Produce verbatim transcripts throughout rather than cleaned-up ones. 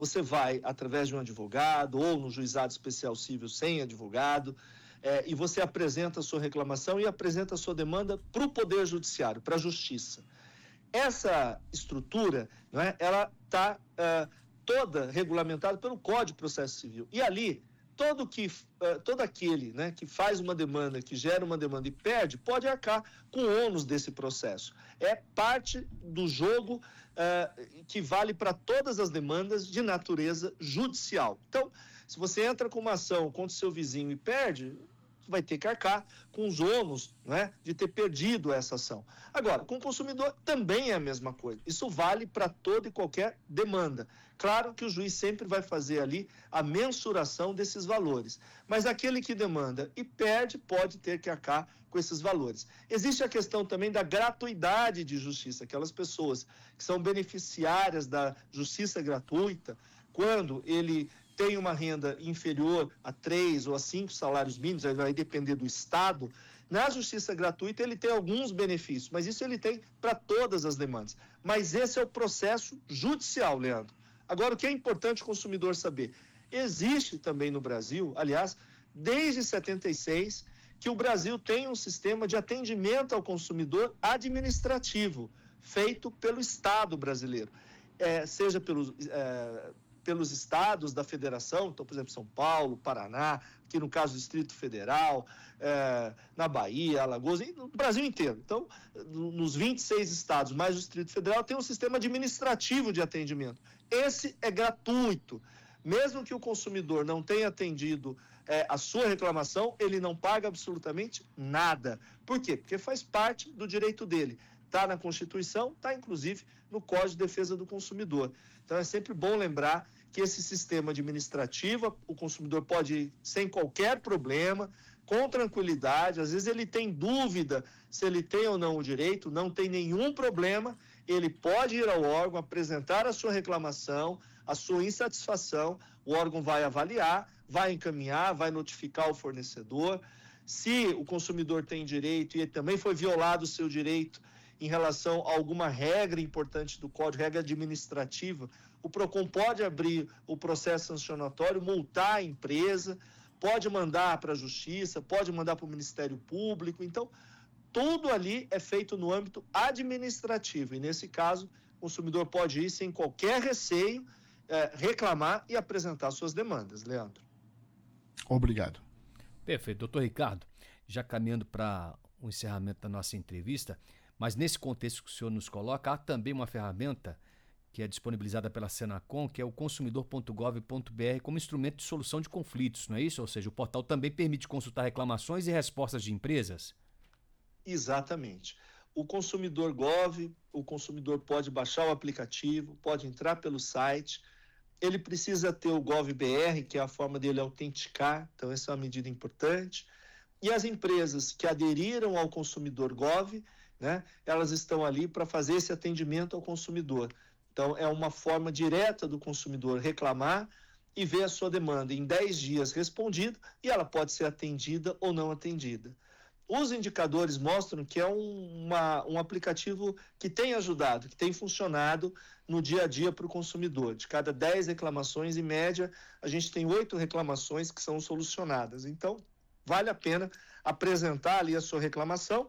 você vai através de um advogado ou no juizado especial civil sem advogado, é, e você apresenta a sua reclamação e apresenta a sua demanda para o Poder Judiciário, para a Justiça. Essa estrutura, não é, ela está uh, toda regulamentada pelo Código de Processo Civil. E ali, todo, que, uh, todo aquele, né, que faz uma demanda, que gera uma demanda e perde, pode arcar com o ônus desse processo. É parte do jogo uh, que vale para todas as demandas de natureza judicial. Então, se você entra com uma ação contra o seu vizinho e perde, vai ter que arcar com os ônus, né, de ter perdido essa ação. Agora, com o consumidor também é a mesma coisa. Isso vale para toda e qualquer demanda. Claro que o juiz sempre vai fazer ali a mensuração desses valores, mas aquele que demanda e perde pode ter que arcar com esses valores. Existe a questão também da gratuidade de justiça, aquelas pessoas que são beneficiárias da justiça gratuita, quando ele tem uma renda inferior a três ou a cinco salários mínimos, aí vai depender do Estado, na justiça gratuita ele tem alguns benefícios, mas isso ele tem para todas as demandas. Mas esse é o processo judicial, Leandro. Agora, o que é importante o consumidor saber? Existe também no Brasil, aliás, desde setenta e seis, que o Brasil tem um sistema de atendimento ao consumidor administrativo, feito pelo Estado brasileiro, é, seja pelos... É, pelos estados da federação, então, por exemplo, São Paulo, Paraná, aqui no caso do Distrito Federal, é, na Bahia, Alagoas, no Brasil inteiro. Então, nos vinte e seis estados, mais o Distrito Federal, tem um sistema administrativo de atendimento. Esse é gratuito. Mesmo que o consumidor não tenha atendido é, a sua reclamação, ele não paga absolutamente nada. Por quê? Porque faz parte do direito dele. Está na Constituição, está inclusive no Código de Defesa do Consumidor. Então é sempre bom lembrar que esse sistema administrativo, o consumidor pode ir sem qualquer problema, com tranquilidade, às vezes ele tem dúvida se ele tem ou não o direito, não tem nenhum problema, ele pode ir ao órgão, apresentar a sua reclamação, a sua insatisfação, o órgão vai avaliar, vai encaminhar, vai notificar o fornecedor. Se o consumidor tem direito e também foi violado o seu direito em relação a alguma regra importante do Código, regra administrativa, o PROCON pode abrir o processo sancionatório, multar a empresa, pode mandar para a Justiça, pode mandar para o Ministério Público. Então, tudo ali é feito no âmbito administrativo. E, nesse caso, o consumidor pode ir sem qualquer receio, é, reclamar e apresentar suas demandas. Leandro. Obrigado. Perfeito. Doutor Ricardo, já caminhando para o encerramento da nossa entrevista, mas nesse contexto que o senhor nos coloca, há também uma ferramenta que é disponibilizada pela Senacom, que é o consumidor ponto gov ponto br, como instrumento de solução de conflitos, não é isso? Ou seja, o portal também permite consultar reclamações e respostas de empresas? Exatamente. O consumidor Gov, o consumidor pode baixar o aplicativo, pode entrar pelo site, ele precisa ter o GovBR, que é a forma dele autenticar, então essa é uma medida importante. E as empresas que aderiram ao consumidor Gov, né, elas estão ali para fazer esse atendimento ao consumidor. Então, é uma forma direta do consumidor reclamar e ver a sua demanda em dez dias respondida, e ela pode ser atendida ou não atendida. Os indicadores mostram que é um, uma, um aplicativo que tem ajudado, que tem funcionado no dia a dia para o consumidor. De cada dez reclamações, em média, a gente tem oito reclamações que são solucionadas. Então, vale a pena apresentar ali a sua reclamação.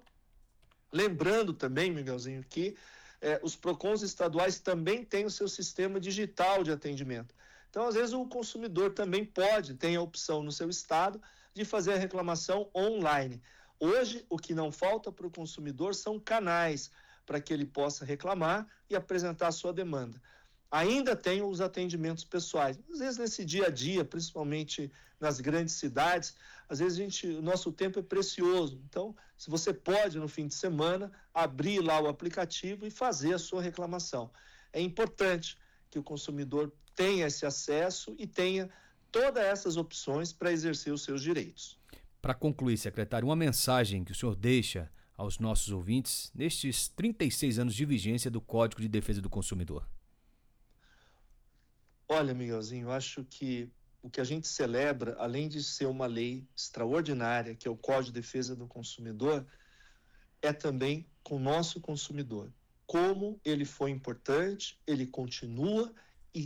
Lembrando também, Miguelzinho, que eh, os PROCONs estaduais também têm o seu sistema digital de atendimento. Então, às vezes, o consumidor também pode, tem a opção no seu estado, de fazer a reclamação online. Hoje, o que não falta para o consumidor são canais para que ele possa reclamar e apresentar a sua demanda. Ainda tem os atendimentos pessoais. Às vezes, nesse dia a dia, principalmente nas grandes cidades, às vezes a gente, o nosso tempo é precioso. Então, se você pode, no fim de semana, abrir lá o aplicativo e fazer a sua reclamação. É importante que o consumidor tenha esse acesso e tenha todas essas opções para exercer os seus direitos. Para concluir, secretário, uma mensagem que o senhor deixa aos nossos ouvintes nestes trinta e seis anos de vigência do Código de Defesa do Consumidor. Olha, Miguelzinho, eu acho que o que a gente celebra, além de ser uma lei extraordinária, que é o Código de Defesa do Consumidor, é também com o nosso consumidor. Como ele foi importante, ele continua e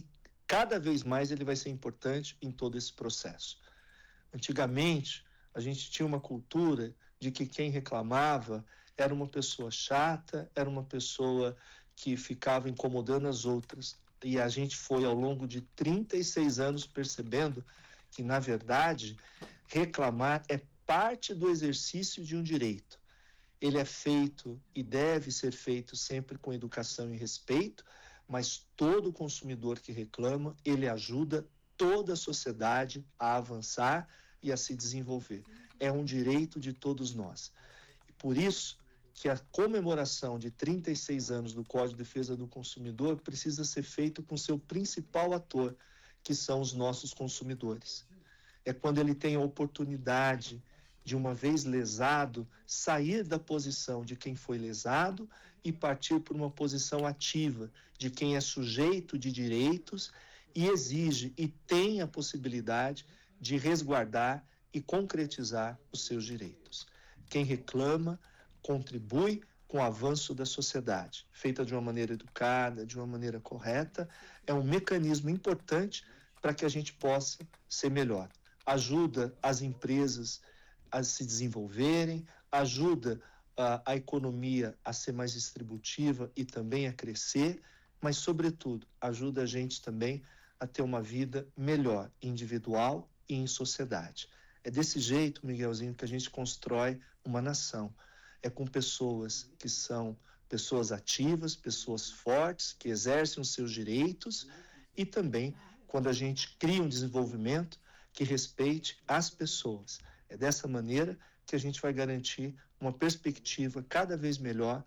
cada vez mais ele vai ser importante em todo esse processo. Antigamente, a gente tinha uma cultura de que quem reclamava era uma pessoa chata, era uma pessoa que ficava incomodando as outras. E a gente foi, ao longo de trinta e seis anos, percebendo que, na verdade, reclamar é parte do exercício de um direito. Ele é feito e deve ser feito sempre com educação e respeito, mas todo consumidor que reclama, ele ajuda toda a sociedade a avançar e a se desenvolver. É um direito de todos nós. E por isso que a comemoração de trinta e seis anos do Código de Defesa do Consumidor precisa ser feito com seu principal ator, que são os nossos consumidores. É quando ele tem a oportunidade de, uma vez lesado, sair da posição de quem foi lesado e partir por uma posição ativa de quem é sujeito de direitos e exige e tem a possibilidade de resguardar e concretizar os seus direitos. Quem reclama contribui com o avanço da sociedade, feita de uma maneira educada, de uma maneira correta, é um mecanismo importante para que a gente possa ser melhor. Ajuda as empresas a se desenvolverem, ajuda a, a economia a ser mais distributiva e também a crescer, mas, sobretudo, ajuda a gente também a ter uma vida melhor, individual e em sociedade. É desse jeito, Miguelzinho, que a gente constrói uma nação. É com pessoas que são pessoas ativas, pessoas fortes, que exercem os seus direitos e também quando a gente cria um desenvolvimento que respeite as pessoas. É dessa maneira que a gente vai garantir uma perspectiva cada vez melhor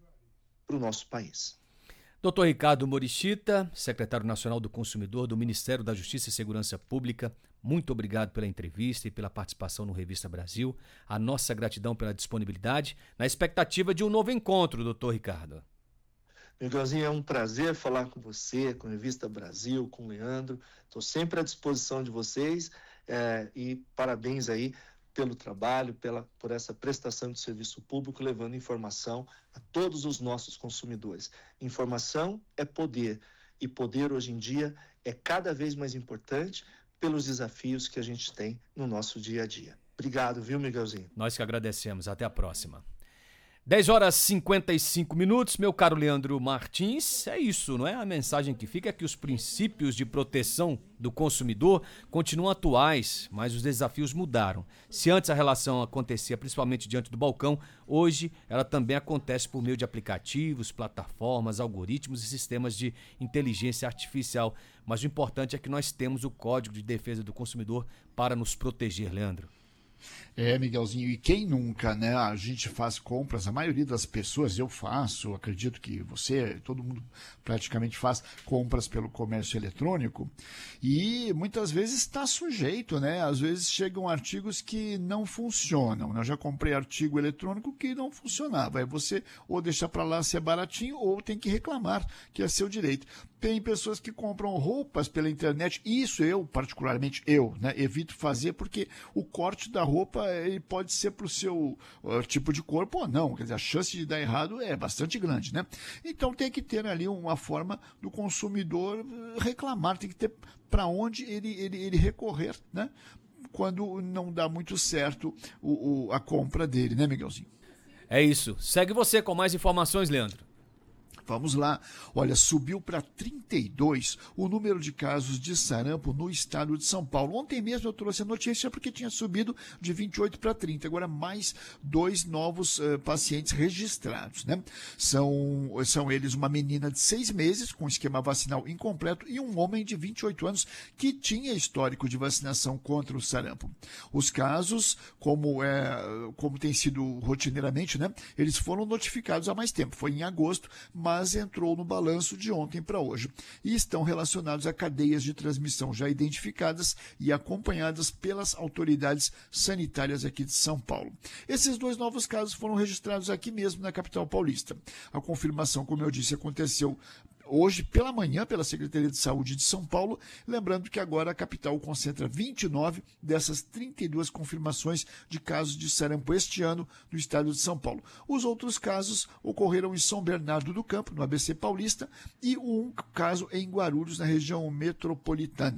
para o nosso país. doutor Ricardo Morishita, secretário nacional do Consumidor do Ministério da Justiça e Segurança Pública, muito obrigado pela entrevista e pela participação no Revista Brasil. A nossa gratidão pela disponibilidade, na expectativa de um novo encontro, doutor Ricardo. Miguelzinho, é um prazer falar com você, com a Revista Brasil, com o Leandro. Estou sempre à disposição de vocês é, e parabéns aí pelo trabalho, pela, por essa prestação de serviço público, levando informação a todos os nossos consumidores. Informação é poder, e poder hoje em dia é cada vez mais importante pelos desafios que a gente tem no nosso dia a dia. Obrigado, viu, Miguelzinho? Nós que agradecemos. Até a próxima. dez horas e cinquenta e cinco minutos, meu caro Leandro Martins, é isso, não é? A mensagem que fica é que os princípios de proteção do consumidor continuam atuais, mas os desafios mudaram. Se antes a relação acontecia principalmente diante do balcão, hoje ela também acontece por meio de aplicativos, plataformas, algoritmos e sistemas de inteligência artificial. Mas o importante é que nós temos o Código de Defesa do Consumidor para nos proteger, Leandro. É, Miguelzinho, e quem nunca, né? A gente faz compras, a maioria das pessoas, eu faço, acredito que você, todo mundo praticamente faz compras pelo comércio eletrônico e muitas vezes está sujeito, né? Às vezes chegam artigos que não funcionam. Eu já comprei artigo eletrônico que não funcionava. Aí você ou deixa para lá se é baratinho ou tem que reclamar, que é seu direito. Tem pessoas que compram roupas pela internet, isso eu, particularmente eu, né, evito fazer porque o corte da roupa ele pode ser para o seu uh, tipo de corpo ou não, quer dizer, a chance de dar errado é bastante grande, né? Então tem que ter ali uma forma do consumidor reclamar, tem que ter para onde ele, ele, ele recorrer, né? Quando não dá muito certo o, o, a compra dele, né, Miguelzinho? É isso. Segue você com mais informações, Leandro. Vamos lá. Olha, subiu para trinta e dois o número de casos de sarampo no estado de São Paulo. Ontem mesmo eu trouxe a notícia porque tinha subido de vinte e oito para trinta. Agora mais dois novos uh, pacientes registrados, né? São, são eles uma menina de seis meses com esquema vacinal incompleto e um homem de vinte e oito anos que tinha histórico de vacinação contra o sarampo. Os casos, como, é, como tem sido rotineiramente, né? Eles foram notificados há mais tempo. Foi em agosto, mas mas entrou no balanço de ontem para hoje e estão relacionados a cadeias de transmissão já identificadas e acompanhadas pelas autoridades sanitárias aqui de São Paulo. Esses dois novos casos foram registrados aqui mesmo na capital paulista. A confirmação, como eu disse, aconteceu hoje pela manhã pela Secretaria de Saúde de São Paulo, lembrando que agora a capital concentra vinte e nove dessas trinta e duas confirmações de casos de sarampo este ano no estado de São Paulo. Os outros casos ocorreram em São Bernardo do Campo, no A B C Paulista, e um caso em Guarulhos, na região metropolitana.